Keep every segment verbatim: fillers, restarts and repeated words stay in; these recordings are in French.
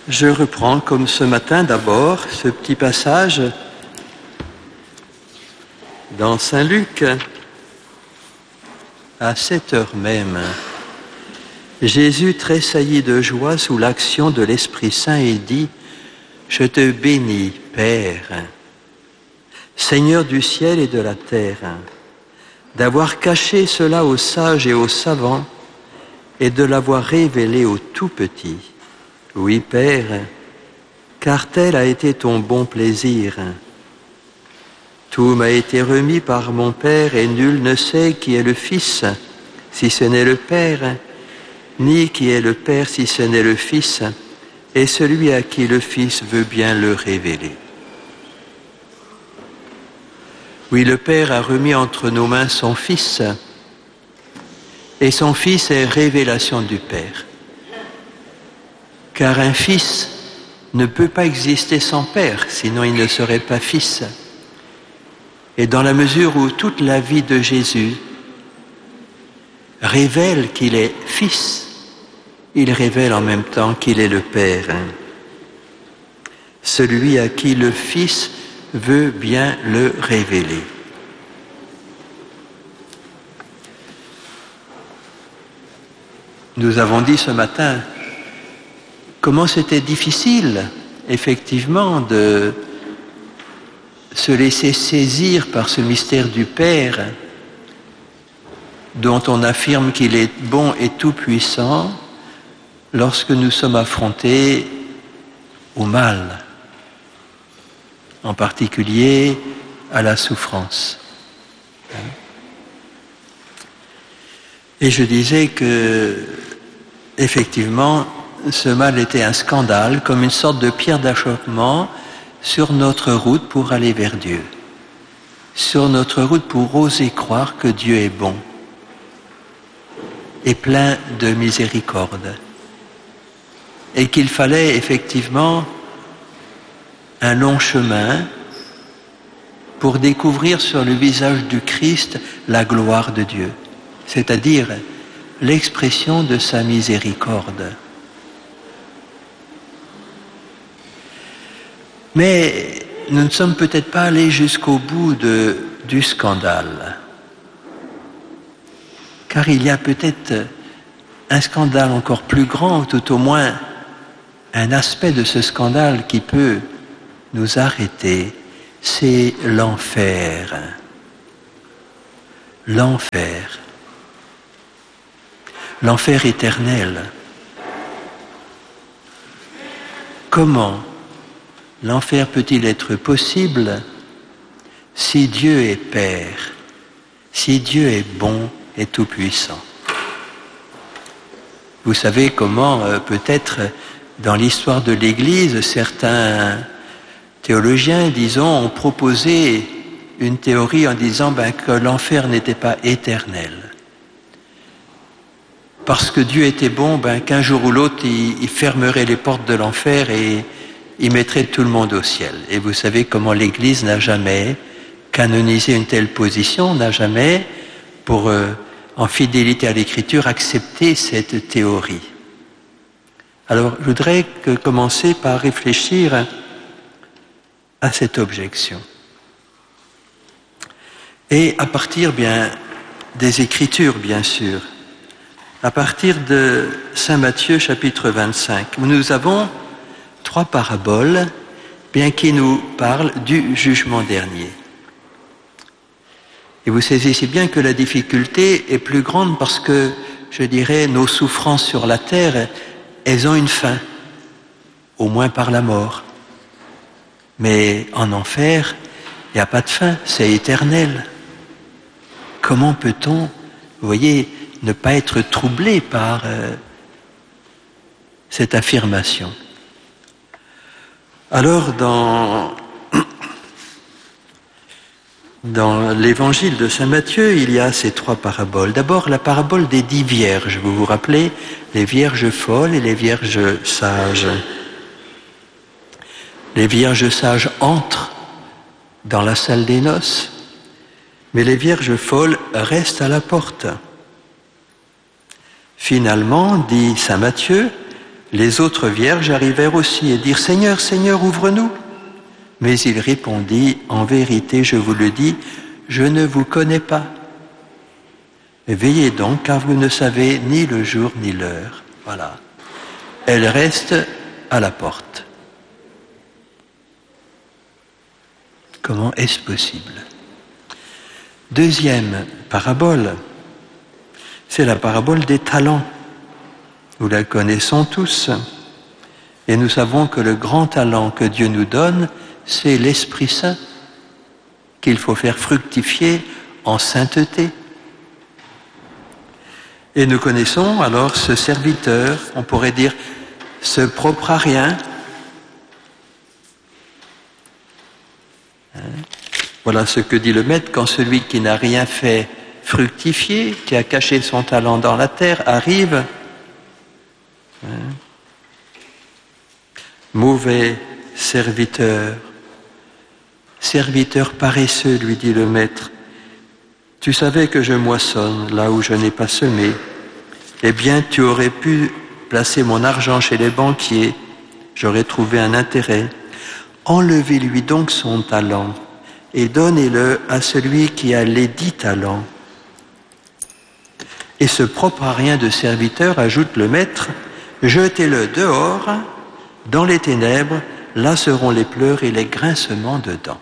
Je reprends comme ce matin d'abord ce petit passage dans Saint Luc. À cette heure même, Jésus tressaillit de joie sous l'action de l'Esprit Saint et dit : Je te bénis, Père, Seigneur du ciel et de la terre, d'avoir caché cela aux sages et aux savants et de l'avoir révélé aux tout-petits. Oui, Père, car tel a été ton bon plaisir. Tout m'a été remis par mon Père, et nul ne sait qui est le Fils, si ce n'est le Père, ni qui est le Père, si ce n'est le Fils, et celui à qui le Fils veut bien le révéler. Oui, le Père a remis entre nos mains son Fils, et son Fils est révélation du Père. Car un fils ne peut pas exister sans père, sinon il ne serait pas fils. Et dans la mesure où toute la vie de Jésus révèle qu'il est fils, il révèle en même temps qu'il est le Père. Celui à qui le Fils veut bien le révéler. Nous avons dit ce matin comment c'était difficile, effectivement, de se laisser saisir par ce mystère du Père, dont on affirme qu'il est bon et tout-puissant, lorsque nous sommes affrontés au mal, en particulier à la souffrance. Et je disais que, effectivement, ce mal était un scandale, comme une sorte de pierre d'achoppement sur notre route pour aller vers Dieu, sur notre route pour oser croire que Dieu est bon et plein de miséricorde, et qu'il fallait effectivement un long chemin pour découvrir sur le visage du Christ la gloire de Dieu, c'est-à-dire l'expression de sa miséricorde. Mais nous ne sommes peut-être pas allés jusqu'au bout de, du scandale. Car il y a peut-être un scandale encore plus grand, ou tout au moins un aspect de ce scandale qui peut nous arrêter, c'est l'enfer. L'enfer. L'enfer éternel. Comment l'enfer peut-il être possible si Dieu est Père, si Dieu est bon et tout-puissant? Vous savez comment, euh, peut-être, dans l'histoire de l'Église, certains théologiens, disons, ont proposé une théorie en disant ben, que l'enfer n'était pas éternel. Parce que Dieu était bon, ben, qu'un jour ou l'autre, il, il fermerait les portes de l'enfer et il mettrait tout le monde au ciel. Et vous savez comment l'Église n'a jamais canonisé une telle position, n'a jamais, pour, euh, en fidélité à l'Écriture, accepté cette théorie. Alors, je voudrais que, commencer par réfléchir à cette objection. Et à partir bien des Écritures, bien sûr, à partir de Saint Matthieu, chapitre vingt-cinq, où nous avons trois paraboles, bien qui nous parlent du jugement dernier. Et vous saisissez bien que la difficulté est plus grande parce que, je dirais, nos souffrances sur la terre, elles ont une fin, au moins par la mort. Mais en enfer, il n'y a pas de fin, c'est éternel. Comment peut-on, vous voyez, ne pas être troublé par euh, cette affirmation? Alors, dans, dans l'évangile de Saint Matthieu, il y a ces trois paraboles. D'abord, la parabole des dix vierges. Vous vous rappelez, les vierges folles et les vierges sages. Les vierges sages entrent dans la salle des noces, mais les vierges folles restent à la porte. Finalement, dit Saint Matthieu, Les autres vierges arrivèrent aussi et dirent « Seigneur, Seigneur, ouvre-nous !» Mais il répondit « En vérité, je vous le dis, je ne vous connais pas. Veillez donc, car vous ne savez ni le jour ni l'heure. » Voilà. Elle reste à la porte. Comment est-ce possible? Deuxième parabole, c'est la parabole des talents. Nous la connaissons tous. Et nous savons que le grand talent que Dieu nous donne, c'est l'Esprit Saint, qu'il faut faire fructifier en sainteté. Et nous connaissons alors ce serviteur, on pourrait dire, ce propre à rien. Hein? Voilà ce que dit le Maître quand celui qui n'a rien fait fructifier, qui a caché son talent dans la terre, arrive. Hein? Mauvais serviteur, serviteur paresseux, lui dit le Maître. Tu savais que je moissonne là où je n'ai pas semé. Eh bien, tu aurais pu placer mon argent chez les banquiers. J'aurais trouvé un intérêt. Enlevez-lui donc son talent et donnez-le à celui qui a les dix talents. Et ce propre à rien de serviteur, ajoute le Maître, jetez-le dehors, dans les ténèbres, là seront les pleurs et les grincements de dents.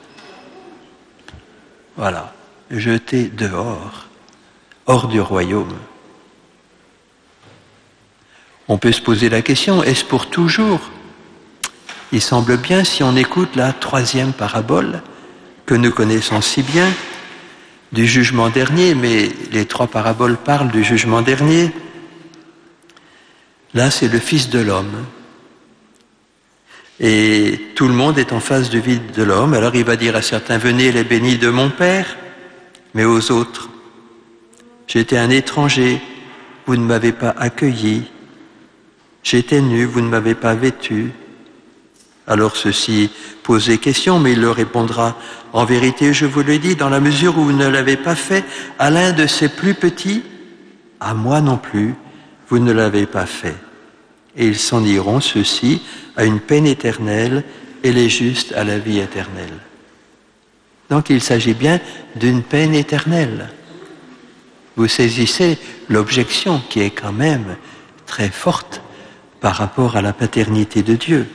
Voilà. Jeté dehors, hors du royaume. On peut se poser la question, est-ce pour toujours? Il semble bien, si on écoute la troisième parabole, que nous connaissons si bien, du jugement dernier, mais les trois paraboles parlent du jugement dernier. Là, c'est le Fils de l'homme. Et tout le monde est en face du Fils de l'homme. Alors il va dire à certains, venez les bénis de mon Père. Mais aux autres, j'étais un étranger, vous ne m'avez pas accueilli. J'étais nu, vous ne m'avez pas vêtu. Alors ceux-ci posent des questions, mais il leur répondra, en vérité, je vous le dis, dans la mesure où vous ne l'avez pas fait à l'un de ces plus petits, à moi non plus, vous ne l'avez pas fait. Et ils s'en iront, ceux-ci, à une peine éternelle, et les justes à la vie éternelle. Donc il s'agit bien d'une peine éternelle. Vous saisissez l'objection qui est quand même très forte par rapport à la paternité de Dieu.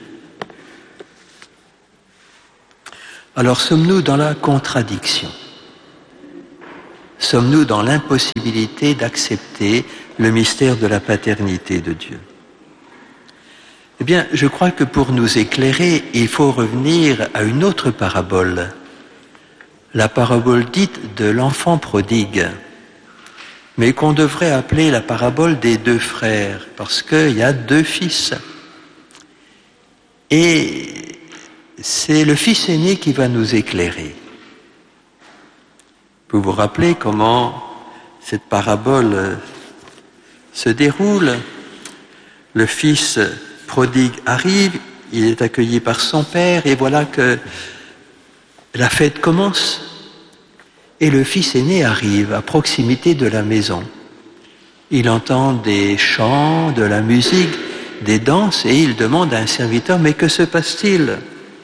Alors sommes-nous dans la contradiction? Sommes-nous dans l'impossibilité d'accepter le mystère de la paternité de Dieu? Eh bien, je crois que pour nous éclairer, il faut revenir à une autre parabole. La parabole dite de l'enfant prodigue, mais qu'on devrait appeler la parabole des deux frères, parce qu'il y a deux fils. Et c'est le fils aîné qui va nous éclairer. Vous vous rappelez comment cette parabole se déroule? Le fils prodigue arrive, il est accueilli par son père, et voilà que la fête commence et le fils aîné arrive à proximité de la maison. Il entend des chants, de la musique, des danses et il demande à un serviteur « Mais que se passe-t-il »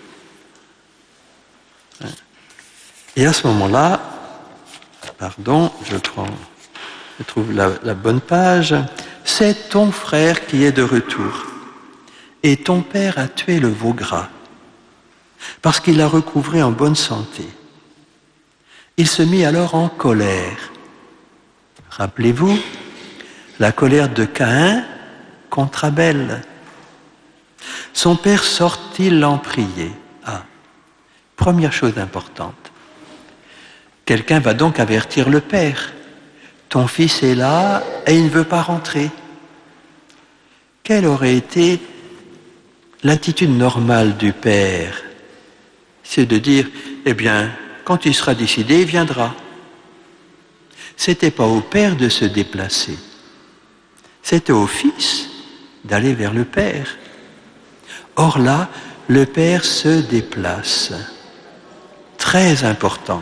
Et à ce moment-là, pardon, je prends, je trouve la, la bonne page, « C'est ton frère qui est de retour et ton père a tué le veau gras. Parce qu'il l'a recouvré en bonne santé. » Il se mit alors en colère. Rappelez-vous, la colère de Caïn contre Abel. Son père sortit l'en prier. Ah, première chose importante. Quelqu'un va donc avertir le père. Ton fils est là et il ne veut pas rentrer. Quelle aurait été l'attitude normale du père? C'est de dire, eh bien, quand il sera décidé, il viendra. C'était pas au père de se déplacer. C'était au fils d'aller vers le père. Or là, le père se déplace. Très important.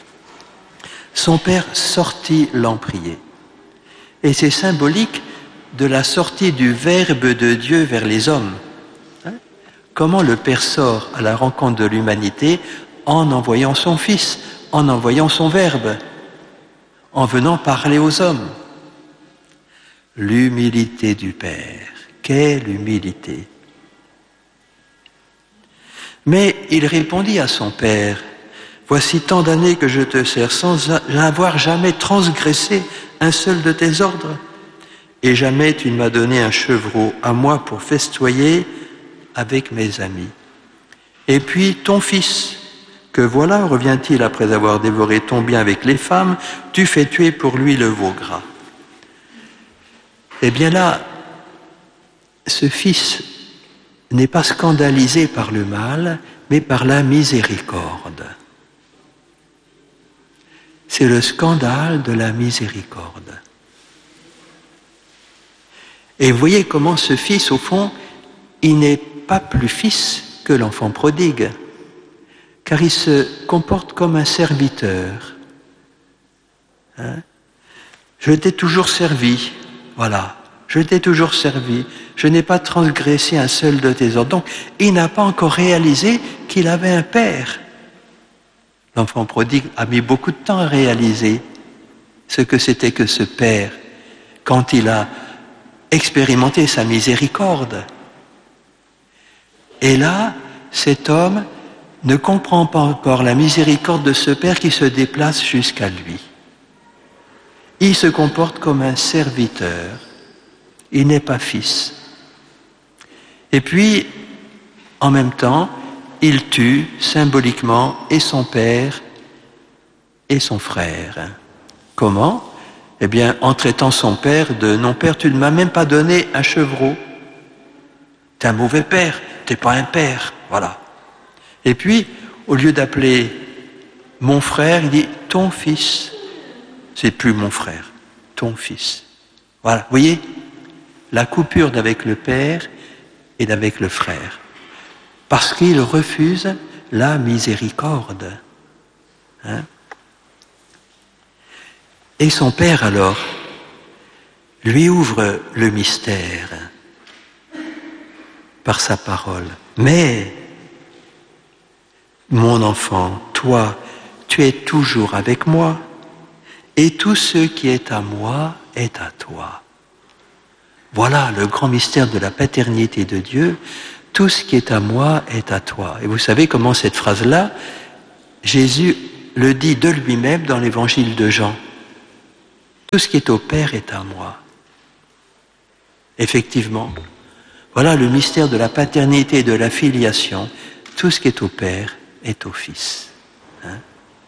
Son père sortit l'en prier. Et c'est symbolique de la sortie du Verbe de Dieu vers les hommes. Hein? Comment le Père sort à la rencontre de l'humanité en envoyant son Fils, en envoyant son Verbe, en venant parler aux hommes. L'humilité du Père. Quelle humilité! Mais il répondit à son Père, « Voici tant d'années que je te sers sans avoir jamais transgressé un seul de tes ordres. Et jamais tu ne m'as donné un chevreau à moi pour festoyer avec mes amis. Et puis ton fils, que voilà, revient-il après avoir dévoré ton bien avec les femmes, tu fais tuer pour lui le veau gras. » Eh bien là, ce fils n'est pas scandalisé par le mal, mais par la miséricorde. C'est le scandale de la miséricorde. Et vous voyez comment ce fils, au fond, il n'est pas plus fils que l'enfant prodigue, car il se comporte comme un serviteur. Hein? Je t'ai toujours servi, voilà, je t'ai toujours servi, je n'ai pas transgressé un seul de tes ordres. Donc, il n'a pas encore réalisé qu'il avait un père. L'enfant prodigue a mis beaucoup de temps à réaliser ce que c'était que ce père, quand il a expérimenté sa miséricorde. Et là, cet homme ne comprend pas encore la miséricorde de ce père qui se déplace jusqu'à lui. Il se comporte comme un serviteur. Il n'est pas fils. Et puis, en même temps, il tue symboliquement et son père et son frère. Comment ? Eh bien, en traitant son père de « non père, tu ne m'as même pas donné un chevreau. T'es un mauvais père, t'es pas un père. » Voilà. Et puis, au lieu d'appeler mon frère, il dit « ton fils ». C'est plus mon frère, ton fils. Voilà, vous voyez, la coupure d'avec le père et d'avec le frère. Parce qu'il refuse la miséricorde. Hein? Et son père, alors, lui ouvre le mystère par sa parole. Mais, mon enfant, toi, tu es toujours avec moi, et tout ce qui est à moi est à toi. Voilà le grand mystère de la paternité de Dieu. Tout ce qui est à moi est à toi. Et vous savez comment cette phrase-là, Jésus le dit de lui-même dans l'évangile de Jean. Tout ce qui est au Père est à moi. Effectivement, voilà le mystère de la paternité et de la filiation. Tout ce qui est au Père est au Fils. Hein?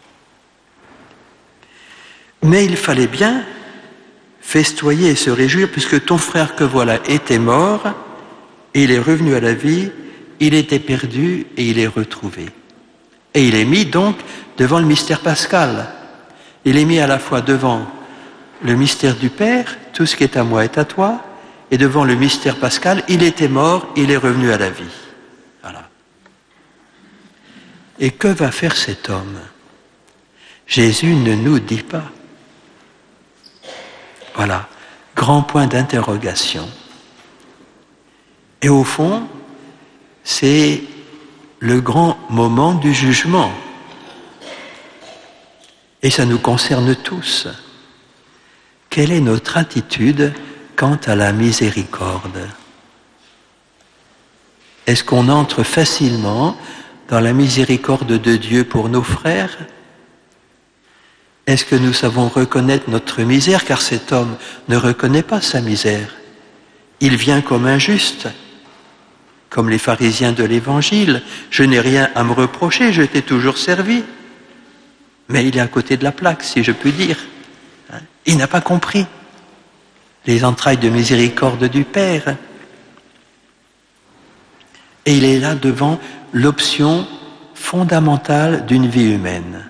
Mais il fallait bien festoyer et se réjouir, puisque ton frère que voilà était mort, et il est revenu à la vie, il était perdu et il est retrouvé. Et il est mis donc devant le mystère pascal. Il est mis à la fois devant le mystère du Père, tout ce qui est à moi est à toi, et devant le mystère pascal, il était mort, il est revenu à la vie. Voilà. Et que va faire cet homme ? Jésus ne nous dit pas. Voilà, grand point d'interrogation. Et au fond, c'est le grand moment du jugement. Et ça nous concerne tous. Quelle est notre attitude quant à la miséricorde ? Est-ce qu'on entre facilement dans la miséricorde de Dieu pour nos frères ? Est-ce que nous savons reconnaître notre misère, car cet homme ne reconnaît pas sa misère. Il vient comme un juste, comme les pharisiens de l'Évangile. Je n'ai rien à me reprocher, je t'ai toujours servi. Mais il est à côté de la plaque, si je puis dire. Il n'a pas compris les entrailles de miséricorde du Père. Et il est là devant l'option fondamentale d'une vie humaine.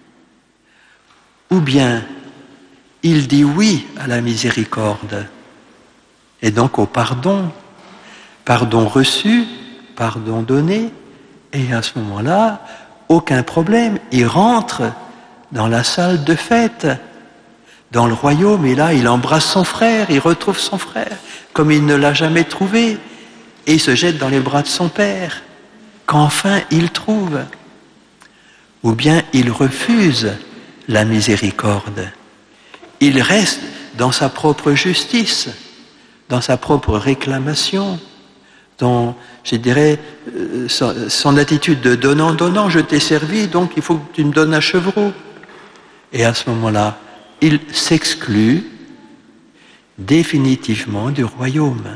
Ou bien il dit oui à la miséricorde, et donc au pardon, pardon reçu, pardon donné, et à ce moment-là, aucun problème, il rentre dans la salle de fête, dans le royaume, et là, il embrasse son frère, il retrouve son frère, comme il ne l'a jamais trouvé, et il se jette dans les bras de son père, qu'enfin il trouve. Ou bien il refuse la miséricorde. Il reste dans sa propre justice, dans sa propre réclamation, dans, je dirais, son, son attitude de donnant-donnant, je t'ai servi, donc il faut que tu me donnes un chevreau. Et à ce moment-là, il s'exclut définitivement du royaume.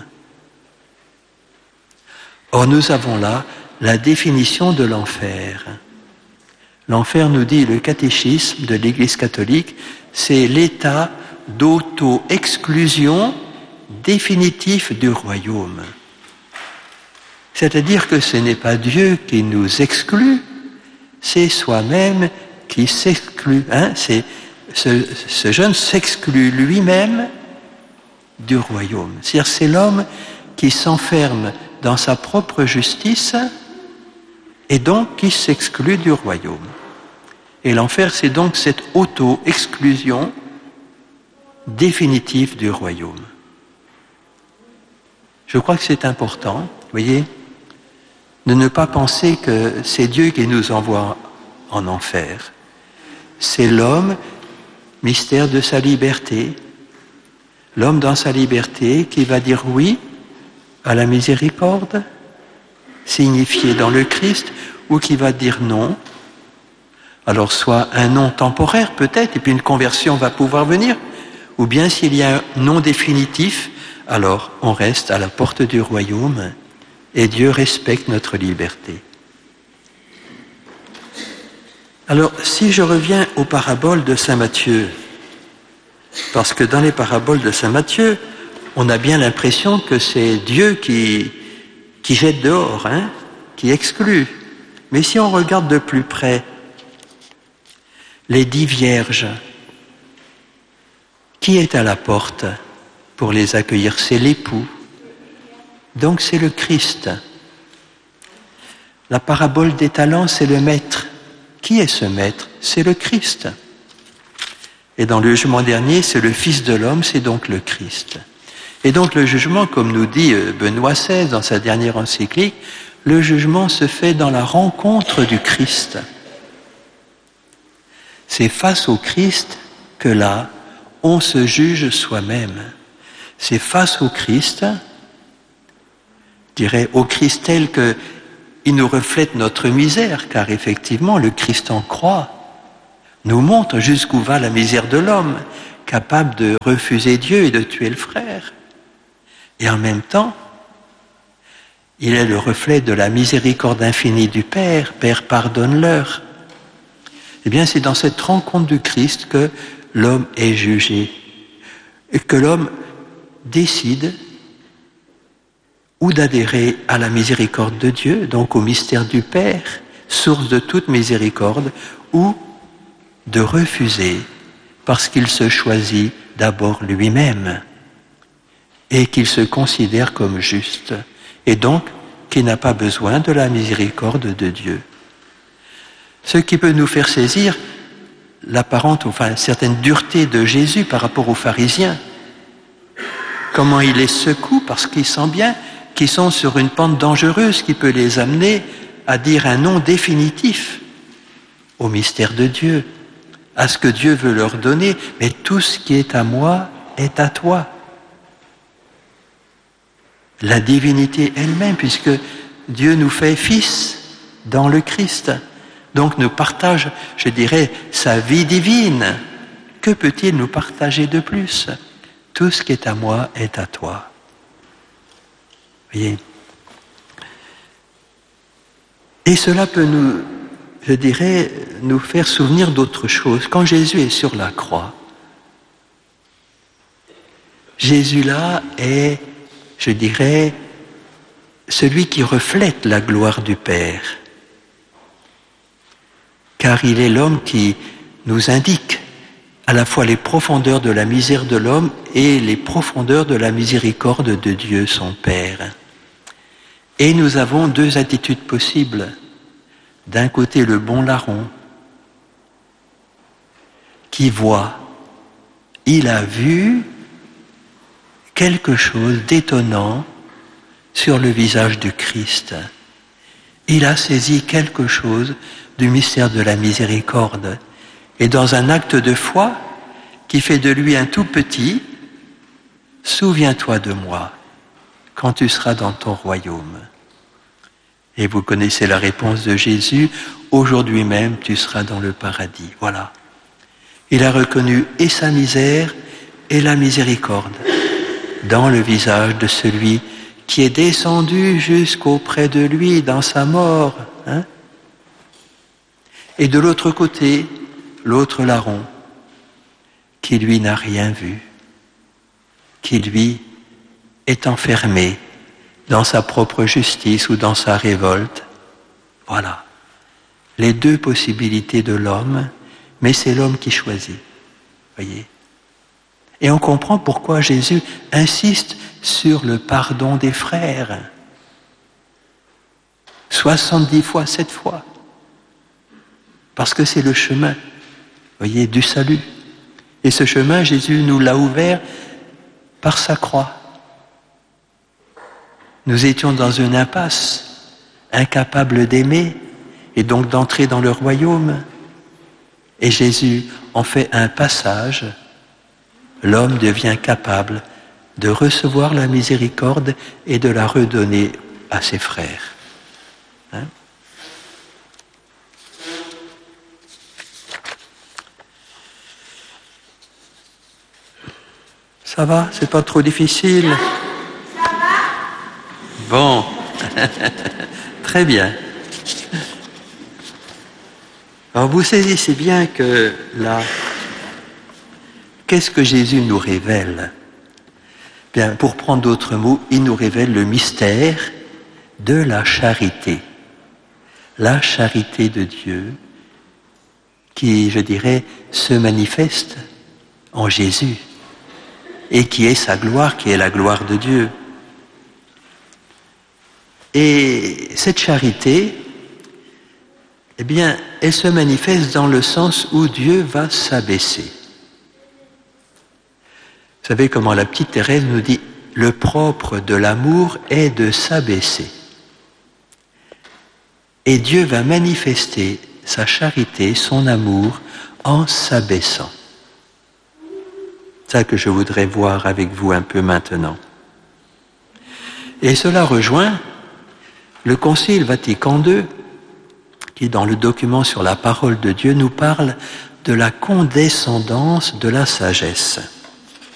Or, nous avons là la définition de l'enfer. L'enfer, nous dit le catéchisme de l'Église catholique, c'est l'état d'auto-exclusion définitif du royaume. C'est-à-dire que ce n'est pas Dieu qui nous exclut, c'est soi-même qui s'exclut. Hein? C'est, ce, ce jeune s'exclut lui-même du royaume. C'est-à-dire c'est l'homme qui s'enferme dans sa propre justice et donc qui s'exclut du royaume. Et l'enfer, c'est donc cette auto-exclusion définitive du royaume. Je crois que c'est important, vous voyez, de ne pas penser que c'est Dieu qui nous envoie en enfer. C'est l'homme, mystère de sa liberté, l'homme dans sa liberté qui va dire oui à la miséricorde, signifiée dans le Christ, ou qui va dire non. Alors soit un non temporaire peut-être, et puis une conversion va pouvoir venir, ou bien s'il y a un non définitif, alors on reste à la porte du royaume et Dieu respecte notre liberté. Alors si je reviens aux paraboles de saint Matthieu, parce que dans les paraboles de saint Matthieu, on a bien l'impression que c'est Dieu qui, qui jette dehors, hein, qui exclut. Mais si on regarde de plus près, les dix vierges, qui est à la porte pour les accueillir? C'est l'époux. Donc c'est le Christ. La parabole des talents, c'est le maître. Qui est ce maître? C'est le Christ. Et dans le jugement dernier, c'est le Fils de l'homme, c'est donc le Christ. Et donc le jugement, comme nous dit Benoît seize dans sa dernière encyclique, le jugement se fait dans la rencontre du Christ. C'est face au Christ que là, on se juge soi-même. C'est face au Christ, je dirais au Christ tel qu'il nous reflète notre misère, car effectivement le Christ en croix nous montre jusqu'où va la misère de l'homme, capable de refuser Dieu et de tuer le frère. Et en même temps, il est le reflet de la miséricorde infinie du Père. Père, pardonne-leur. Eh bien, c'est dans cette rencontre du Christ que l'homme est jugé et que l'homme décide ou d'adhérer à la miséricorde de Dieu, donc au mystère du Père, source de toute miséricorde, ou de refuser parce qu'il se choisit d'abord lui-même et qu'il se considère comme juste et donc qu'il n'a pas besoin de la miséricorde de Dieu. Ce qui peut nous faire saisir l'apparente, enfin une certaine dureté de Jésus par rapport aux pharisiens. Comment il les secoue parce qu'il sent bien qu'ils sont sur une pente dangereuse qui peut les amener à dire un non définitif au mystère de Dieu, à ce que Dieu veut leur donner, mais tout ce qui est à moi est à toi. La divinité elle-même, puisque Dieu nous fait fils dans le Christ, donc nous partage, je dirais, sa vie divine. Que peut-il nous partager de plus? Tout ce qui est à moi est à toi. Voyez. Et cela peut nous, je dirais, nous faire souvenir d'autre chose. Quand Jésus est sur la croix, Jésus là est, je dirais, celui qui reflète la gloire du Père. Car il est l'homme qui nous indique à la fois les profondeurs de la misère de l'homme et les profondeurs de la miséricorde de Dieu, son Père. Et nous avons deux attitudes possibles. D'un côté, le bon larron, qui voit il a vu quelque chose d'étonnant sur le visage du Christ. Il a saisi quelque chose du mystère de la miséricorde. Et dans un acte de foi qui fait de lui un tout petit, souviens-toi de moi quand tu seras dans ton royaume. Et vous connaissez la réponse de Jésus, aujourd'hui même tu seras dans le paradis. Voilà. Il a reconnu et sa misère et la miséricorde dans le visage de celui qui est descendu jusqu'auprès de lui dans sa mort. Hein? Et de l'autre côté, l'autre larron, qui lui n'a rien vu, qui lui est enfermé dans sa propre justice ou dans sa révolte. Voilà. Les deux possibilités de l'homme, mais c'est l'homme qui choisit. Voyez ? Et on comprend pourquoi Jésus insiste sur le pardon des frères. soixante-dix fois, sept fois. Parce que c'est le chemin, voyez, du salut. Et ce chemin, Jésus nous l'a ouvert par sa croix. Nous étions dans une impasse, incapables d'aimer et donc d'entrer dans le royaume. Et Jésus en fait un passage. L'homme devient capable de recevoir la miséricorde et de la redonner à ses frères. Hein? Ça va? C'est pas trop difficile? Ça va? Bon. Très bien. Alors vous saisissez bien que là, qu'est-ce que Jésus nous révèle? Bien, pour prendre d'autres mots, il nous révèle le mystère de la charité. La charité de Dieu qui, je dirais, se manifeste en Jésus et qui est sa gloire, qui est la gloire de Dieu. Et cette charité, eh bien, elle se manifeste dans le sens où Dieu va s'abaisser. Vous savez comment la petite Thérèse nous dit « Le propre de l'amour est de s'abaisser ». Et Dieu va manifester sa charité, son amour, en s'abaissant. C'est ça que je voudrais voir avec vous un peu maintenant. Et cela rejoint le Concile Vatican deux, qui, dans le document sur la parole de Dieu, nous parle de la condescendance de la sagesse.